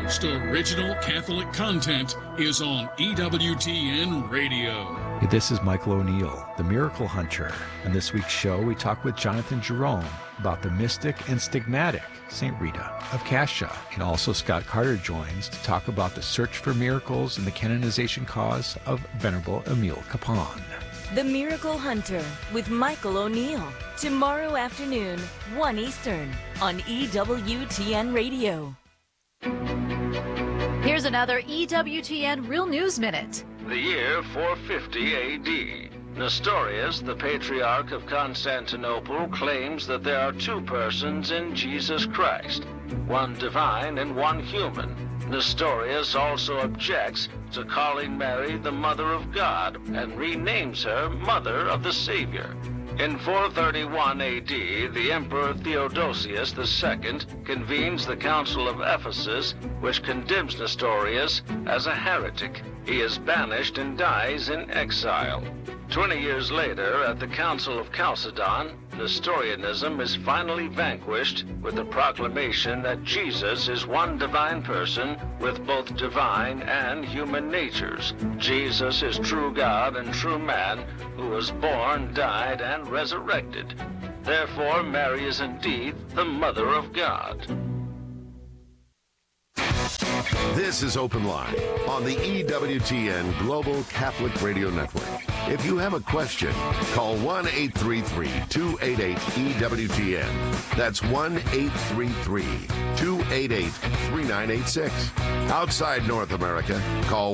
most original Catholic content is on EWTN Radio. Hey, this is Michael O'Neill, the Miracle Hunter. On this week's show, we talk with Jonathan Jerome about the mystic and stigmatic St. Rita of Cascia. And also Scott Carter joins to talk about the search for miracles and the canonization cause of Venerable Emile Capon. The Miracle Hunter with Michael O'Neill. Tomorrow afternoon, 1 Eastern, on EWTN Radio. Here's another EWTN Real News Minute. The year 450 A.D. Nestorius, the Patriarch of Constantinople, claims that there are two persons in Jesus Christ, one divine and one human. Nestorius also objects to calling Mary the Mother of God and renames her Mother of the Savior. In 431 A.D., the Emperor Theodosius II convenes the Council of Ephesus, which condemns Nestorius as a heretic. He is banished and dies in exile. 20 years later, at the Council of Chalcedon, Nestorianism is finally vanquished with the proclamation that Jesus is one divine person with both divine and human natures. Jesus is true God and true man who was born, died, and resurrected. Therefore, Mary is indeed the Mother of God. This is Open Line on the EWTN Global Catholic Radio Network. If you have a question, call 1-833-288-EWTN. That's 1-833-288-3986. Outside North America, call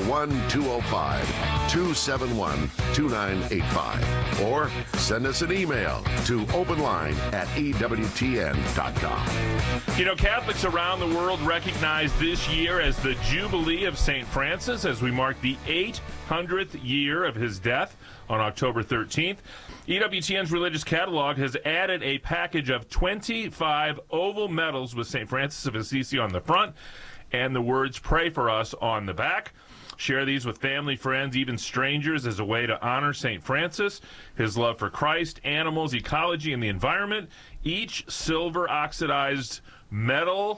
1-205-271-2985. Or send us an email to openline@EWTN.com. You know, Catholics around the world recognize this year as the Jubilee of St. Francis as we mark the 800th year of his death on October 13th. EWTN's Religious Catalog has added a package of 25 oval medals with St. Francis of Assisi on the front and the words "Pray for Us" on the back. Share these with family, friends, even strangers as a way to honor St. Francis, his love for Christ, animals, ecology, and the environment. Each silver oxidized medal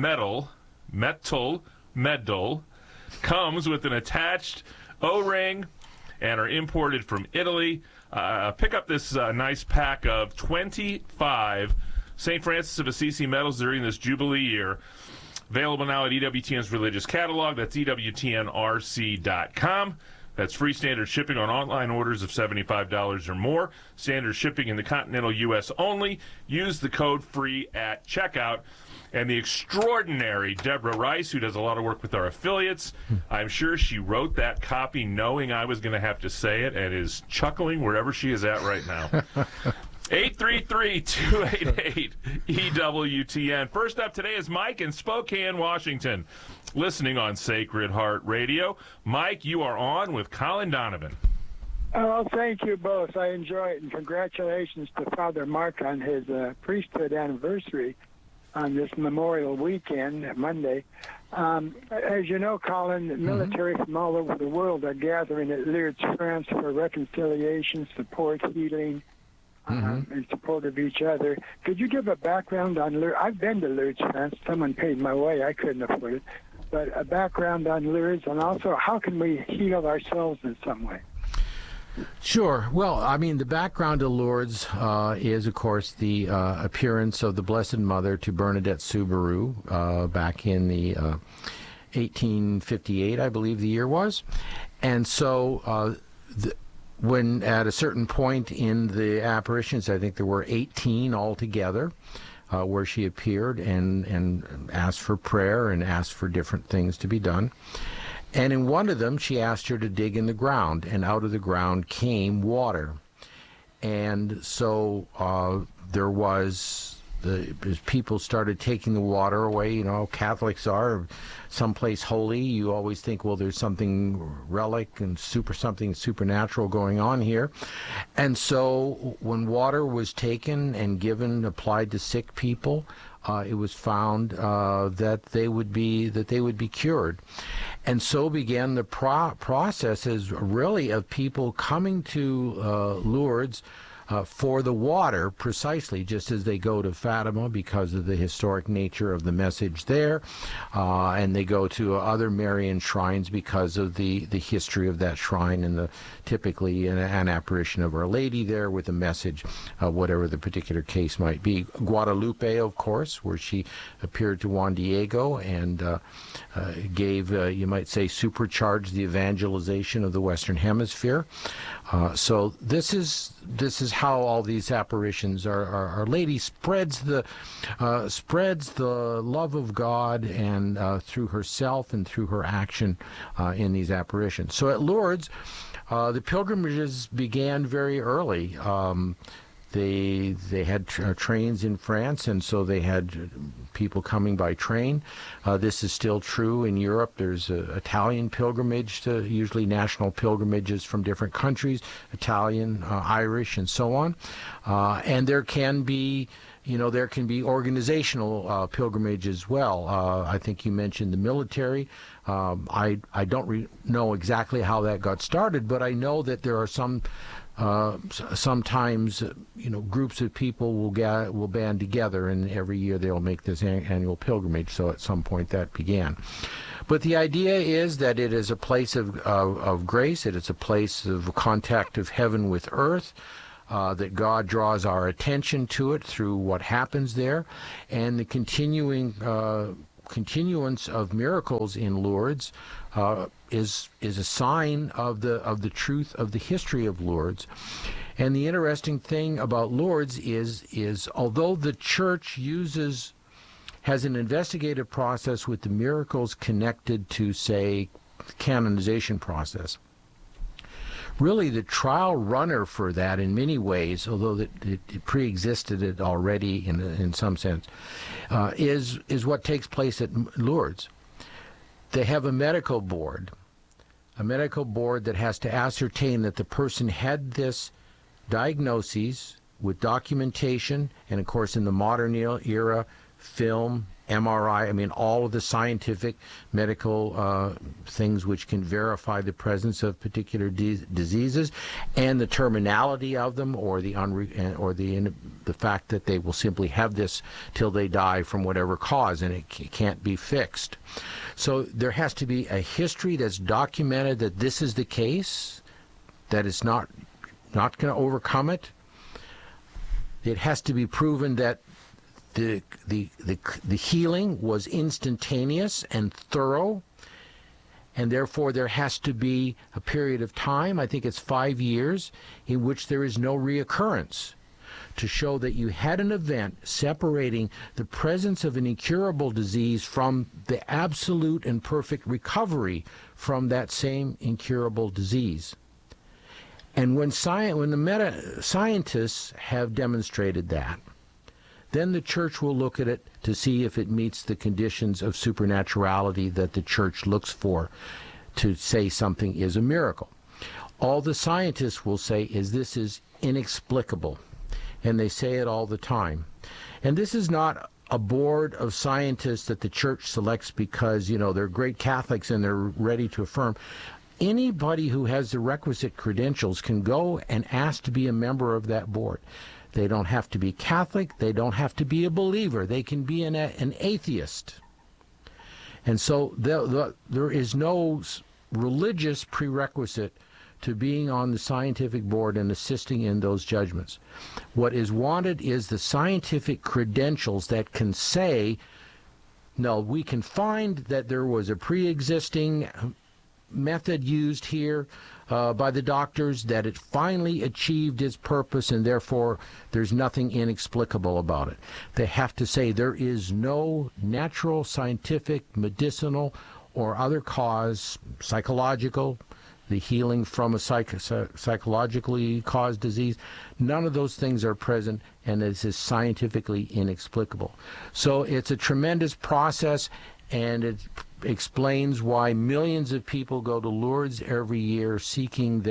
comes with an attached O-ring and are imported from Italy. Pick up this nice pack of 25 St. Francis of Assisi medals during this Jubilee year. Available now at EWTN's Religious Catalog. That's EWTNRC.com. That's free standard shipping on online orders of $75 or more. Standard shipping in the continental U.S. only. Use the code FREE at checkout. And the extraordinary Deborah Rice, who does a lot of work with our affiliates, I'm sure she wrote that copy knowing I was going to have to say it and is chuckling wherever she is at right now. 833-288-EWTN. First up today is Mike in Spokane, Washington, listening on Sacred Heart Radio. Mike, you are on with Colin Donovan. Oh, thank you both. I enjoy it, and congratulations to Father Mark on his priesthood anniversary on this Memorial Weekend, Monday. As you know, Colin, military from all over the world are gathering at Lourdes, France for reconciliation, support, healing, in support of each other. Could you give a background on Lourdes? I've been to Lourdes, France. Someone paid my way. I couldn't afford it. But a background on Lourdes, and also how can we heal ourselves in some way? Sure. Well, I mean, the background of Lourdes is, of course, the appearance of the Blessed Mother to Bernadette Soubirous back in the 1858, I believe the year was. And so when at a certain point in the apparitions, I think there were 18 altogether, where she appeared and asked for prayer and asked for different things to be done. And in one of them, she asked her to dig in the ground, and out of the ground came water. And so there was, as people started taking the water away, you know, Catholics are someplace holy. You always think, well, there's something relic and something supernatural going on here. And so when water was taken and given, applied to sick people, it was found that they would be cured. And so began the processes really of people coming to Lourdes for the water, precisely, just as they go to Fatima because of the historic nature of the message there, and they go to other Marian shrines because of the history of that shrine and typically an apparition of Our Lady there with a message, whatever the particular case might be. Guadalupe, of course, where she appeared to Juan Diego and gave, you might say, supercharged the evangelization of the Western Hemisphere. So this is how all these apparitions are. Our Lady spreads the love of God and through herself and through her action in these apparitions. So at Lourdes, the pilgrimages began very early. They had trains in France, and so they had people coming by train. This is still true in Europe. There's an Italian pilgrimage, usually national pilgrimages from different countries, Italian, Irish, and so on. And there can be organizational pilgrimage as well. I think you mentioned the military. I don't know exactly how that got started, but I know that there are sometimes groups of people will band together, and every year they'll make this annual pilgrimage. So at some point that began. But the idea is that it is a place of grace. It is a place of contact of heaven with earth. That God draws our attention to it through what happens there, and the continuance of miracles in Lourdes is a sign of the truth of the history of Lourdes. And the interesting thing about Lourdes is although the Church has an investigative process with the miracles connected to, say, the canonization process, really the trial runner for that in many ways, although it pre-existed it already in some sense, is what takes place at Lourdes. They have a medical board that has to ascertain that the person had this diagnosis with documentation, and of course in the modern era, film, MRI, all of the scientific medical things which can verify the presence of particular diseases and the terminality of them, or the fact that they will simply have this till they die from whatever cause, and it can't be fixed. So there has to be a history that's documented that this is the case, that it's not going to overcome it. It has to be proven that the healing was instantaneous and thorough, and therefore there has to be a period of time, I think it's 5 years, in which there is no reoccurrence, to show that you had an event separating the presence of an incurable disease from the absolute and perfect recovery from that same incurable disease. And when the scientists have demonstrated that, then the Church will look at it to see if it meets the conditions of supernaturality that the Church looks for to say something is a miracle. All the scientists will say is this is inexplicable, and they say it all the time. And this is not a board of scientists that the Church selects because, they're great Catholics and they're ready to affirm. Anybody who has the requisite credentials can go and ask to be a member of that board. They don't have to be Catholic. They don't have to be a believer. They can be an atheist. And so there is no religious prerequisite to being on the scientific board and assisting in those judgments. What is wanted is the scientific credentials that can say, no, we can find that there was a pre-existing method used here by the doctors, that it finally achieved its purpose, and therefore there's nothing inexplicable about it. They have to say there is no natural, scientific, medicinal, or other cause, psychological, the healing from a psychologically caused disease. None of those things are present, and this is scientifically inexplicable. So it's a tremendous process, and it explains why millions of people go to Lourdes every year seeking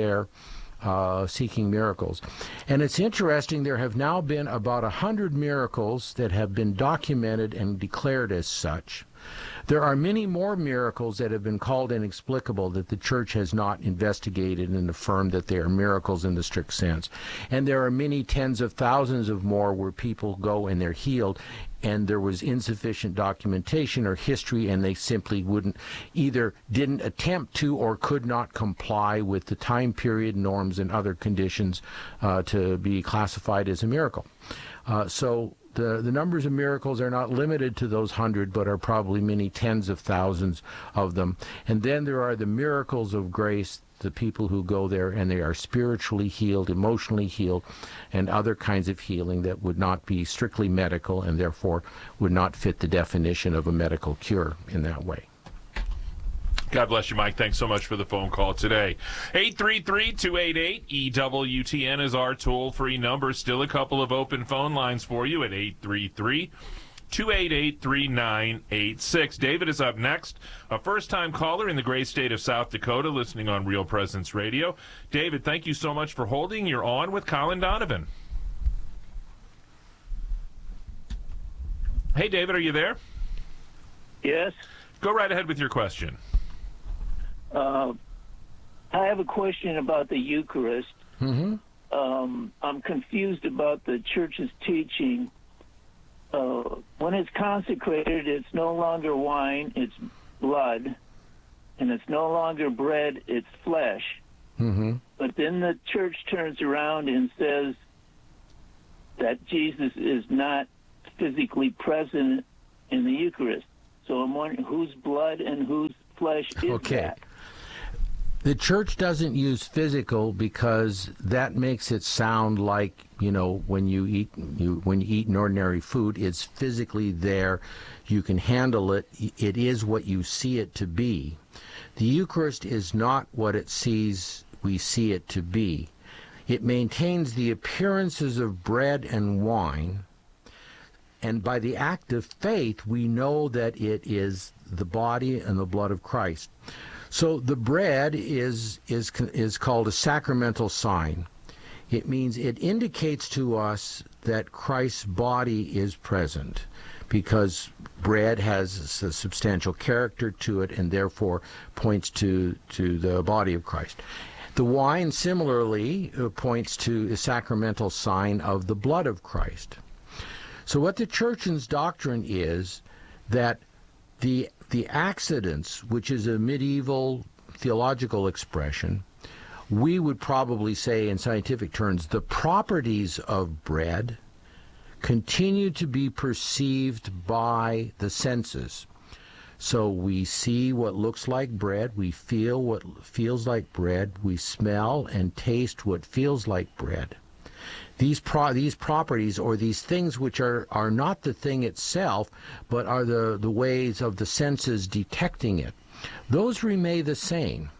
miracles. And it's interesting, there have now been about 100 miracles that have been documented and declared as such. There are many more miracles that have been called inexplicable that the church has not investigated and affirmed that they are miracles in the strict sense. And there are many tens of thousands of more where people go and they're healed, and there was insufficient documentation or history, and they simply didn't attempt to or could not comply with the time period, norms, and other conditions to be classified as a miracle. So the numbers of miracles are not limited to those 100, but are probably many tens of thousands of them. And then there are the miracles of grace, the people who go there and they are spiritually healed, emotionally healed, and other kinds of healing that would not be strictly medical and therefore would not fit the definition of a medical cure in that way. God bless you, Mike. Thanks so much for the phone call today. 833-288-EWTN is our toll-free number. Still a couple of open phone lines for you at 833-288-3986. David is up next, a first-time caller in the great state of South Dakota, listening on Real Presence Radio. David, thank you so much for holding. You're on with Colin Donovan. Hey, David, are you there? Yes. Go right ahead with your question. I have a question about the Eucharist. Mm-hmm. I'm confused about the church's teaching. When it's consecrated, it's no longer wine, it's blood, and it's no longer bread, it's flesh. Mm-hmm. But then the church turns around and says that Jesus is not physically present in the Eucharist. So I'm wondering whose blood and whose flesh is that? The church doesn't use physical because that makes it sound like, when you eat an ordinary food, it's physically there. You can handle it. It is what you see it to be. The Eucharist is not what we see it to be. It maintains the appearances of bread and wine, and by the act of faith, we know that it is the body and the blood of Christ. So the bread is called a sacramental sign. It means it indicates to us that Christ's body is present, because bread has a substantial character to it and therefore points to the body of Christ. The wine similarly points to a sacramental sign of the blood of Christ. So what the Church's doctrine is that the accidents, which is a medieval theological expression, we would probably say in scientific terms, the properties of bread continue to be perceived by the senses. So we see what looks like bread, we feel what feels like bread, we smell and taste what feels like bread. These properties, or these things which are not the thing itself, but are the ways of the senses detecting it, those remain the same.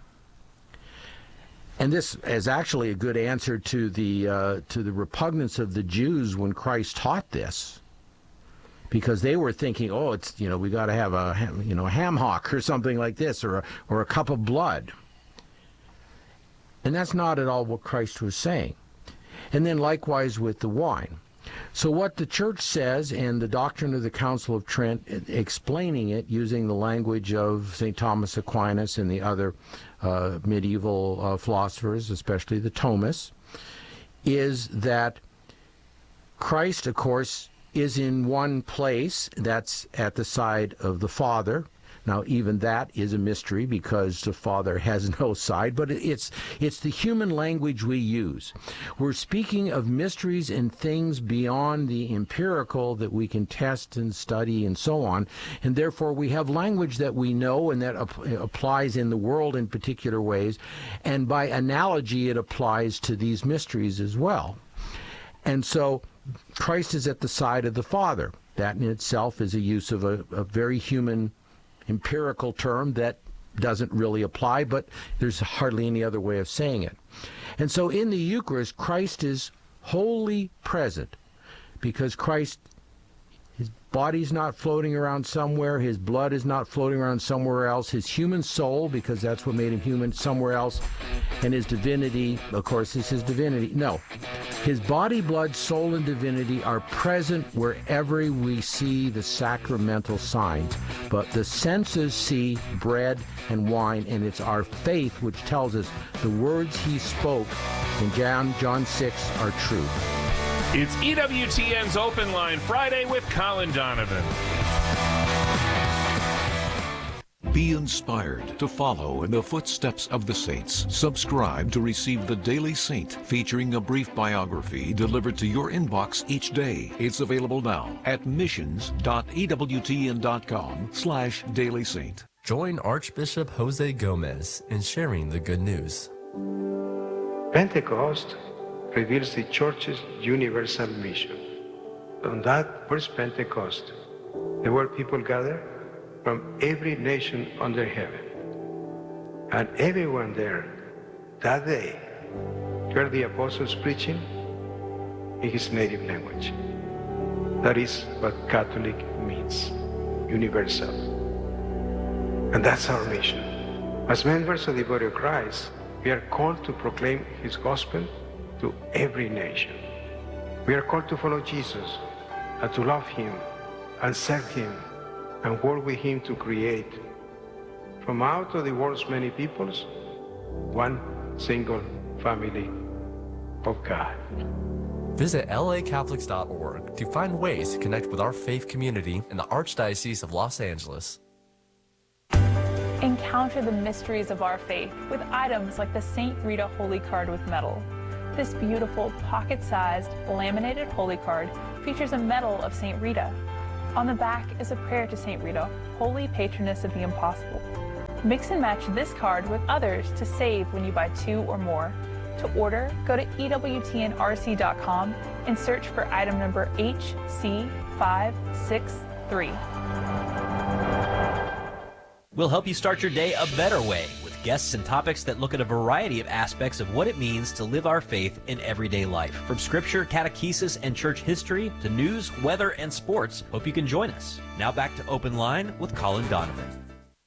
And this is actually a good answer to the repugnance of the Jews when Christ taught this, because they were thinking, it's we got to have a ham hock or something like this, or a cup of blood, and that's not at all what Christ was saying. And then likewise with the wine. So what the church says, and the doctrine of the Council of Trent, explaining it using the language of St. Thomas Aquinas and the other medieval philosophers, especially the Thomists, is that Christ, of course, is in one place, that's at the side of the Father. Now, even that is a mystery because the Father has no side, but it's the human language we use. We're speaking of mysteries and things beyond the empirical that we can test and study and so on, and therefore we have language that we know and that applies in the world in particular ways, and by analogy it applies to these mysteries as well. And so Christ is at the side of the Father. That in itself is a use of a very human empirical term that doesn't really apply, but there's hardly any other way of saying it. And so in the Eucharist, Christ is wholly present, because Christ, his body's not floating around somewhere, his blood is not floating around somewhere else, his human soul, because that's what made him human, somewhere else, and his divinity, of course, is his divinity. No. His body, blood, soul, and divinity are present wherever we see the sacramental signs, But the senses see bread and wine, and it's our faith which tells us the words he spoke in John 6 are true. It's EWTN's Open Line Friday with Colin Donovan. Be inspired to follow in the footsteps of the saints. Subscribe to receive the Daily Saint, featuring a brief biography delivered to your inbox each day. It's available now at missions.ewtn.com/Daily Saint. Join Archbishop Jose Gomez in sharing the good news. Pentecost reveals the Church's universal mission. On that first Pentecost, there were people gathered from every nation under heaven. And everyone there that day heard the apostles preaching in his native language. That is what Catholic means, universal. And that's our mission. As members of the body of Christ, we are called to proclaim his gospel to every nation. We are called to follow Jesus and to love him and serve him and work with him to create from out of the world's many peoples one single family of God. Visit lacatholics.org to find ways to connect with our faith community in the Archdiocese of Los Angeles. Encounter the mysteries of our faith with items like the St. Rita Holy Card with medal. This beautiful pocket-sized laminated holy card features a medal of St. Rita. On the back is a prayer to St. Rita, holy patroness of the impossible. Mix and match this card with others to save when you buy 2 or more. To order, go to EWTNRC.com and search for item number HC563. We'll help you start your day a better way with guests and topics that look at a variety of aspects of what it means to live our faith in everyday life. From scripture, catechesis, and church history to news, weather, and sports, hope you can join us. Now back to Open Line with Colin Donovan.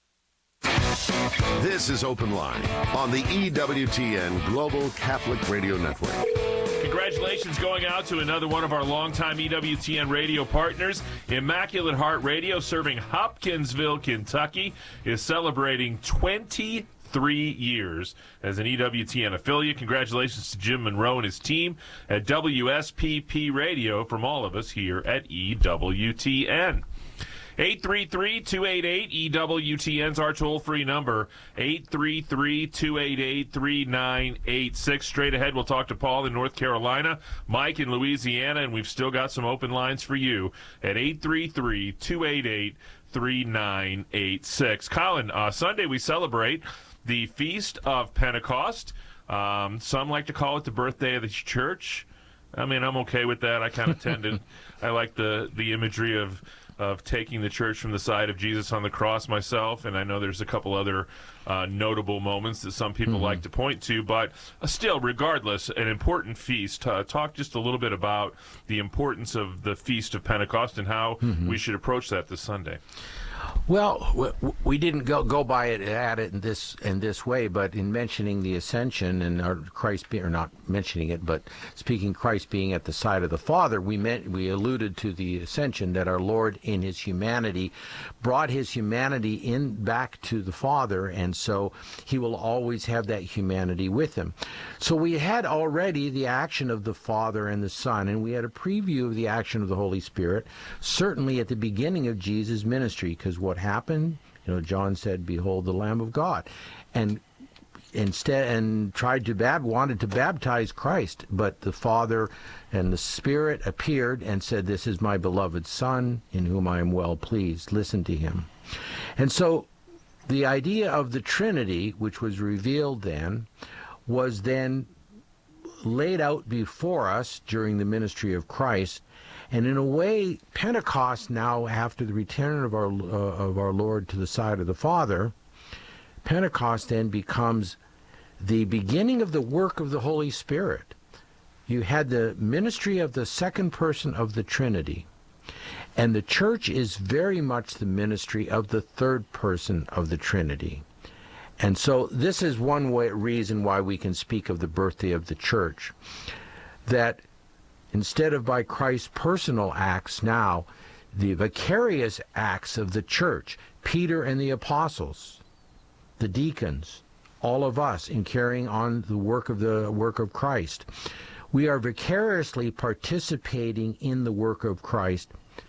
This is Open Line on the EWTN Global Catholic Radio Network. Congratulations going out to another one of our longtime EWTN radio partners. Immaculate Heart Radio, serving Hopkinsville, Kentucky, is celebrating 23 years as an EWTN affiliate. Congratulations to Jim Monroe and his team at WSPP Radio from all of us here at EWTN. 833-288-EWTN's our toll-free number, 833-288-3986. Straight ahead, we'll talk to Paul in North Carolina, Mike in Louisiana, and we've still got some open lines for you at 833-288-3986. Colin, Sunday we celebrate the Feast of Pentecost. Some like to call it the birthday of the church. I mean, I'm okay with that. I kind of tend to, I like the imagery of taking the church from the side of Jesus on the cross myself, and I know there's a couple other notable moments that some people like to point to, but still, regardless, an important feast. Talk just a little bit about the importance of the Feast of Pentecost and how we should approach that this Sunday. Well, we didn't go by it at it in this way, but in mentioning the ascension and Christ being, or not mentioning it, but speaking Christ being at the side of the Father, we alluded to the ascension, that our Lord in his humanity brought his humanity back to the Father, and so he will always have that humanity with him. So we had already the action of the Father and the Son, and we had a preview of the action of the Holy Spirit, certainly at the beginning of Jesus' ministry, because what happened, John said, "Behold the Lamb of God," and wanted to baptize Christ, but the Father and the Spirit appeared and said, "This is my beloved Son, in whom I am well pleased. Listen to him." And so the idea of the Trinity, which was revealed then, was then laid out before us during the ministry of Christ. And in a way, Pentecost now, after the return of our Lord to the side of the Father, Pentecost then becomes the beginning of the work of the Holy Spirit. You had the ministry of the second person of the Trinity, and the church is very much the ministry of the third person of the Trinity. And so this is one reason why we can speak of the birthday of the church, that instead of by Christ's personal acts now, vicarious acts of the church, Peter and the apostles, the deacons, all of us in carrying on the work of Christ. We are vicariously participating in the work of Christ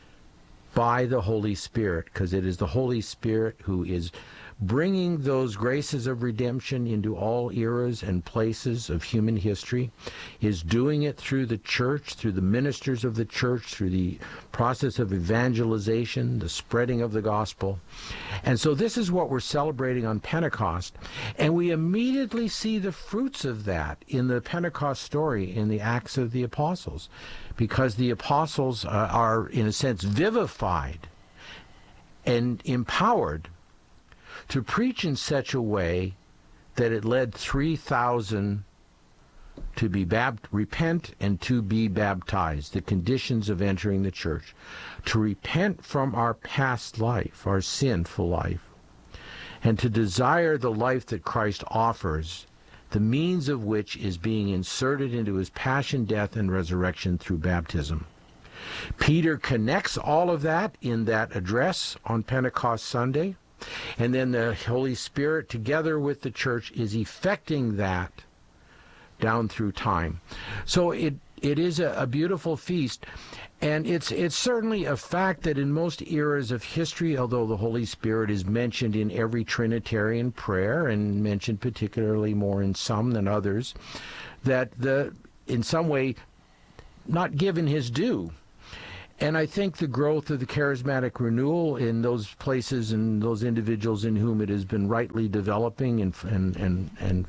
by the Holy Spirit, because it is the Holy Spirit who is bringing those graces of redemption into all eras and places of human history, is doing it through the church, through the ministers of the church, through the process of evangelization, the spreading of the gospel. And so this is what we're celebrating on Pentecost, and we immediately see the fruits of that in the Pentecost story in the Acts of the Apostles, because the apostles are, in a sense, vivified and empowered to preach in such a way that it led 3,000 to be repent and to be baptized, the conditions of entering the church, to repent from our past life, our sinful life, and to desire the life that Christ offers, the means of which is being inserted into his passion, death, and resurrection through baptism. Peter connects all of that in that address on Pentecost Sunday, and then the Holy Spirit, together with the church, is effecting that down through time. So it is a beautiful feast, and it's certainly a fact that in most eras of history, although the Holy Spirit is mentioned in every Trinitarian prayer, and mentioned particularly more in some than others, that in some way not given his due. And I think the growth of the charismatic renewal in those places and those individuals in whom it has been rightly developing and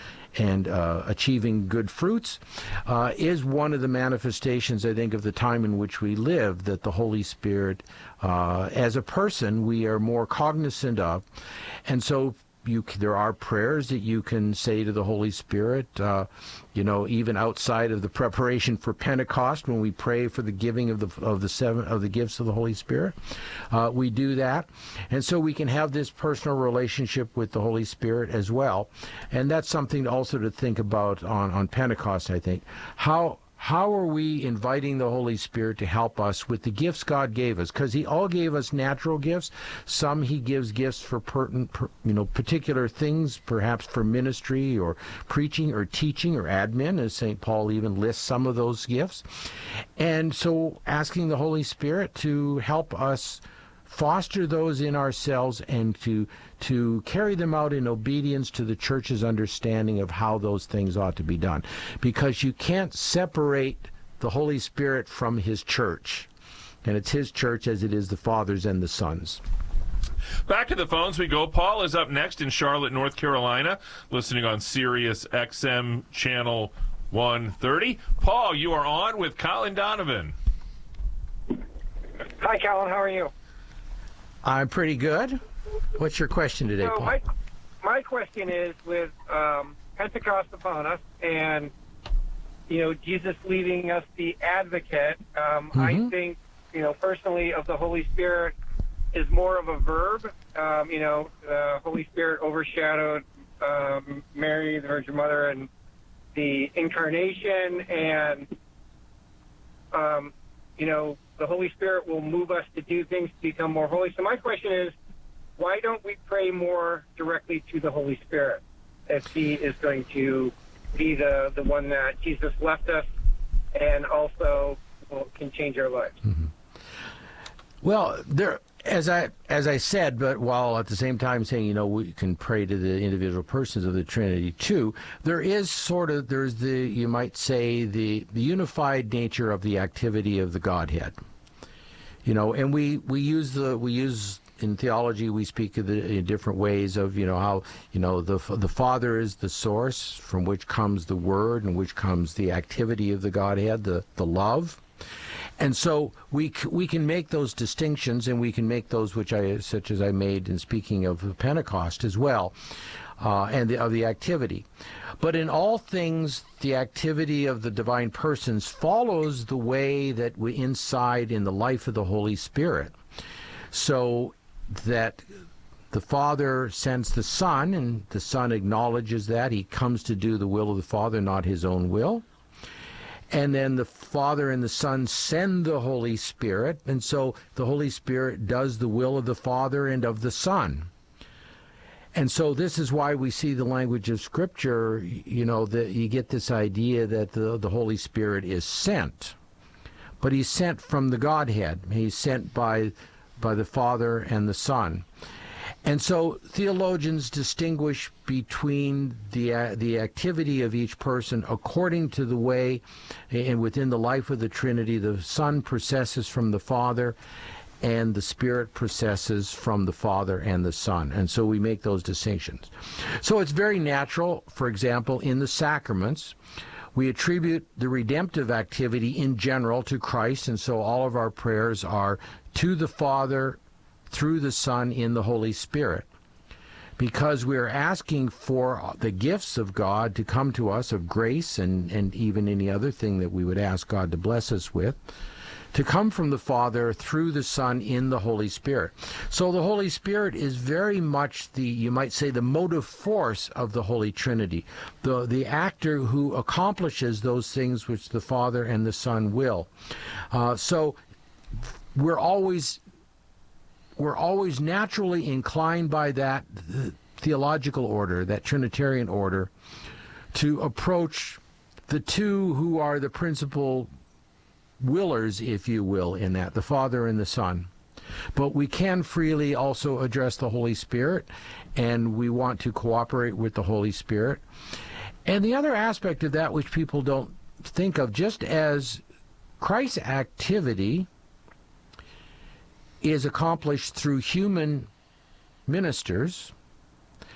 achieving good fruits is one of the manifestations, I think, of the time in which we live, that the Holy Spirit, as a person, we are more cognizant of. And so there are prayers that you can say to the Holy Spirit, even outside of the preparation for Pentecost, when we pray for the giving of the gifts of the Holy Spirit. We do that, and so we can have this personal relationship with the Holy Spirit as well, and that's something also to think about on Pentecost. I think how are we inviting the Holy Spirit to help us with the gifts God gave us? Because he all gave us natural gifts. Some he gives gifts for particular things, perhaps for ministry or preaching or teaching or admin, as St. Paul even lists some of those gifts. And so asking the Holy Spirit to help us foster those in ourselves and to carry them out in obedience to the church's understanding of how those things ought to be done. Because you can't separate the Holy Spirit from his church. And it's his church as it is the Father's and the Son's. Back to the phones we go. Paul is up next in Charlotte, North Carolina, listening on Sirius XM Channel 130. Paul, you are on with Colin Donovan. Hi, Colin. How are you? I'm pretty good. What's your question today, Paul? My question is, with Pentecost upon us and, Jesus leaving us the advocate, I think, personally, of the Holy Spirit is more of a verb. The Holy Spirit overshadowed Mary, the Virgin Mother, and the Incarnation, and, the Holy Spirit will move us to do things to become more holy. So my question is, why don't we pray more directly to the Holy Spirit if he is going to be the one that Jesus left us and also can change our lives? Mm-hmm. Well, as I said, but while at the same time saying, we can pray to the individual persons of the Trinity too, there's you might say, the unified nature of the activity of the Godhead. And we use in theology, we speak of in different ways of, how, the Father is the source from which comes the Word and which comes the activity of the Godhead, the love. And so we can make those distinctions, and we can make those such as I made in speaking of Pentecost as well, and of the activity. But in all things, the activity of the divine persons follows the way that we inside in the life of the Holy Spirit. So that the Father sends the Son, and the Son acknowledges that. He comes to do the will of the Father, not his own will. And then the Father and the Son send the Holy Spirit, and so the Holy Spirit does the will of the Father and of the Son. And so this is why we see the language of Scripture, you know, that you get this idea that the Holy Spirit is sent. But he's sent from the Godhead. He's sent by the Father and the Son. And so theologians distinguish between the activity of each person according to the way, and within the life of the Trinity, the Son processes from the Father, and the Spirit processes from the Father and the Son. And so we make those distinctions. So it's very natural, for example, in the sacraments, we attribute the redemptive activity in general to Christ, and so all of our prayers are to the Father, through the Son, in the Holy Spirit. Because we're asking for the gifts of God to come to us, of grace and even any other thing that we would ask God to bless us with, to come from the Father through the Son in the Holy Spirit. So the Holy Spirit is very much the, you might say, the motive force of the Holy Trinity, the actor who accomplishes those things which the Father and the Son will. So we're always naturally inclined by that theological order, that Trinitarian order, to approach the two who are the principal willers, if you will, in that, the Father and the Son. But we can freely also address the Holy Spirit, and we want to cooperate with the Holy Spirit. And the other aspect of that which people don't think of, just as Christ's activity is accomplished through human ministers,